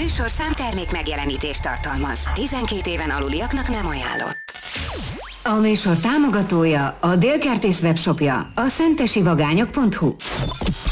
műsorszám termék megjelenítést tartalmaz. 12 éven aluliaknak nem ajánlott. A műsor támogatója, a Dél Kertész webshopja, a szentesivagányok.hu.